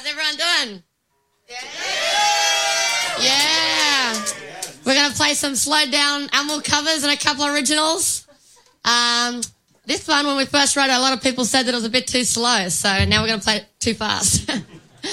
How's everyone doing? Yeah. We're going to play some slowed down Amel covers and a couple of originals. This one, when we first wrote it, a lot of people said that it was a bit too slow, so now we're going to play it too fast.